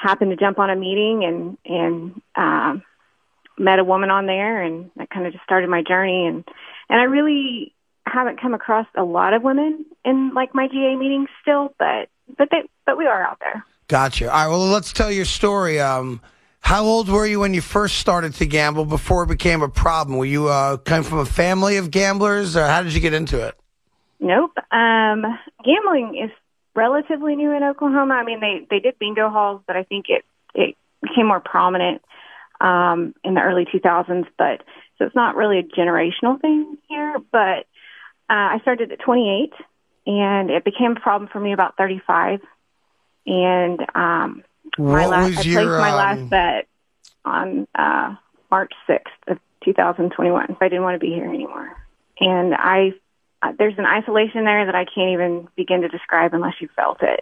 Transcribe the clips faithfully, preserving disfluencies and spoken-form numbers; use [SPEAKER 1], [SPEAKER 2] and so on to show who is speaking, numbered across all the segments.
[SPEAKER 1] happened to jump on a meeting and, and, um, met a woman on there, and that kind of just started my journey. And, and I really haven't come across a lot of women in like my G A meetings still, but, but they, but we are out there.
[SPEAKER 2] Gotcha. All right. Well, let's tell your story. Um, how old were you when you first started to gamble before it became a problem? Were you, uh, come from a family of gamblers, or how did you get into it?
[SPEAKER 1] Nope. Um, gambling is relatively new in Oklahoma. I mean, they, they did bingo halls, but I think it, it became more prominent um, in the early two thousands. But so it's not really a generational thing here. But uh, I started at twenty-eight, and it became a problem for me about thirty-five. And um, my
[SPEAKER 2] what
[SPEAKER 1] last,
[SPEAKER 2] was
[SPEAKER 1] I
[SPEAKER 2] your,
[SPEAKER 1] placed my
[SPEAKER 2] um...
[SPEAKER 1] last bet on uh, March sixth of two thousand twenty-one. I didn't want to be here anymore, and I. Uh, there's an isolation there that I can't even begin to describe unless you felt it.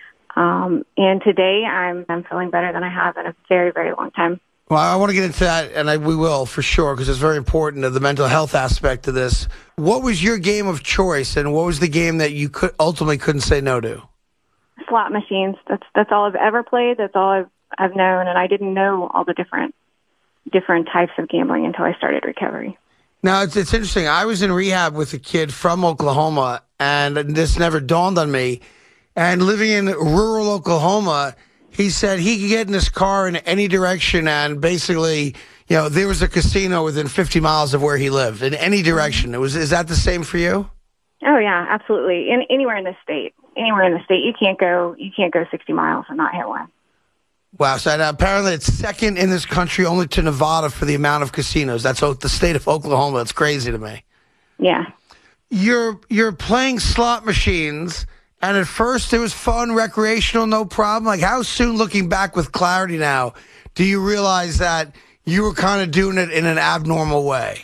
[SPEAKER 1] Um, and today I'm I'm feeling better than I have in a very, very long time.
[SPEAKER 2] Well, I want to get into that, and I, we will for sure, because it's very important to the mental health aspect of this. What was your game of choice, and what was the game that you could ultimately couldn't say no to?
[SPEAKER 1] Slot machines. That's that's all I've ever played. That's all I've I've known, and I didn't know all the different different types of gambling until I started recovery.
[SPEAKER 2] Now, it's, it's interesting. I was in rehab with a kid from Oklahoma, and this never dawned on me. And living in rural Oklahoma, he said he could get in his car in any direction, and basically, you know, there was a casino within fifty miles of where he lived, in any direction. It was, is that the same for you?
[SPEAKER 1] Oh, yeah, absolutely. In, anywhere in the state. Anywhere in the state. You can't go, you can't go sixty miles and not hit one.
[SPEAKER 2] Wow, so uh, apparently it's second in this country only to Nevada for the amount of casinos. That's the state of Oklahoma. It's crazy to me.
[SPEAKER 1] Yeah.
[SPEAKER 2] You're you're playing slot machines, and at first it was fun, recreational, no problem. Like, how soon, looking back with clarity now, do you realize that you were kind of doing it in an abnormal way?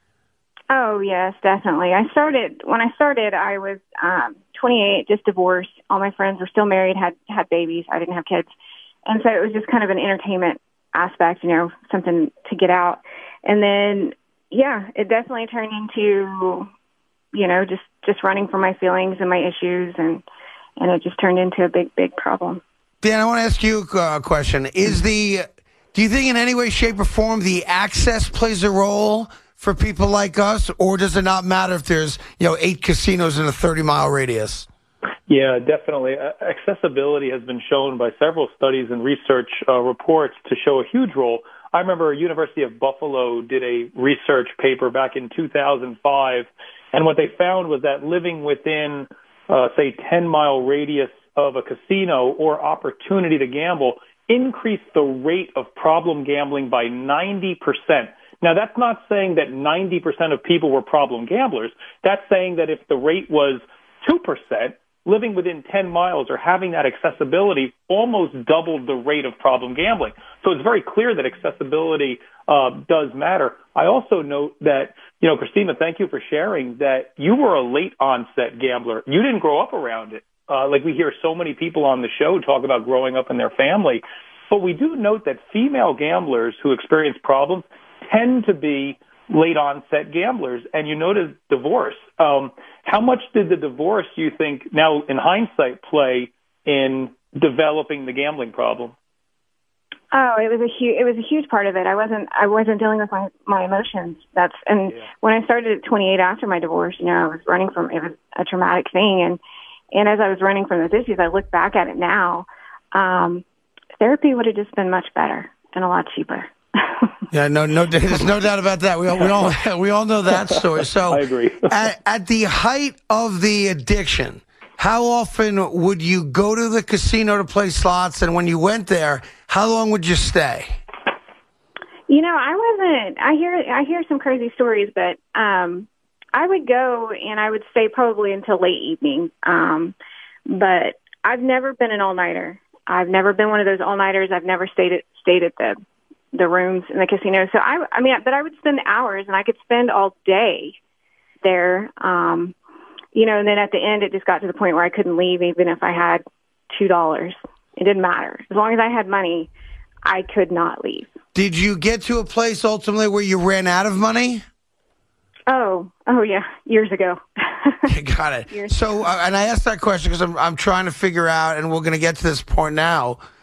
[SPEAKER 1] Oh, yes, definitely. I started, when I started, I was um, twenty-eight, just divorced. All my friends were still married, had had babies. I didn't have kids. And so it was just kind of an entertainment aspect, you know, something to get out. And then, yeah, it definitely turned into, you know, just, just running from my feelings and my issues. And, and it just turned into a big, big problem.
[SPEAKER 2] Dan, I want to ask you a question. Is the, do you think in any way, shape, or form the access plays a role for people like us? Or does it not matter if there's, you know, eight casinos in a thirty mile radius?
[SPEAKER 3] Yeah, definitely. Uh, accessibility has been shown by several studies and research uh, reports to show a huge role. I remember University of Buffalo did a research paper back in two thousand five, and what they found was that living within, uh, say, ten mile radius of a casino or opportunity to gamble increased the rate of problem gambling by ninety percent. Now, that's not saying that ninety percent of people were problem gamblers. That's saying that if the rate was two percent, living within ten miles or having that accessibility almost doubled the rate of problem gambling. So it's very clear that accessibility uh, does matter. I also note that, you know, Christina, thank you for sharing that you were a late onset gambler. You didn't grow up around it. Uh, like we hear so many people on the show talk about growing up in their family. But we do note that female gamblers who experience problems tend to be late onset gamblers, and you notice divorce. Um, how much did the divorce, you think, now in hindsight, play in developing the gambling problem?
[SPEAKER 1] Oh, it was a huge, it was a huge part of it. I wasn't, I wasn't dealing with my, my emotions. That's, and yeah. When I started at twenty-eight after my divorce, you know, I was running from, it was a traumatic thing. And, and as I was running from those issues, I look back at it now, um, therapy would have just been much better and a lot cheaper.
[SPEAKER 2] Yeah, no, no, there's no doubt about that. We all, we all, we all know that story. So,
[SPEAKER 3] I agree.
[SPEAKER 2] at, at the height of the addiction, how often would you go to the casino to play slots? And when you went there, how long would you stay?
[SPEAKER 1] You know, I wasn't. I hear, I hear some crazy stories, but um, I would go and I would stay probably until late evening. Um, but I've never been an all nighter. I've never been one of those all nighters. I've never stayed at stayed at the. the rooms in the casino. So I, I mean, but I would spend hours and I could spend all day there. Um, you know, and then at the end, it just got to the point where I couldn't leave even if I had two dollars. It didn't matter. As long as I had money, I could not leave.
[SPEAKER 2] Did you get to a place ultimately where you ran out of money?
[SPEAKER 1] Oh, oh yeah, years ago.
[SPEAKER 2] Got it. Years so, uh, and I asked that question because I'm, I'm trying to figure out, and we're going to get to this point now,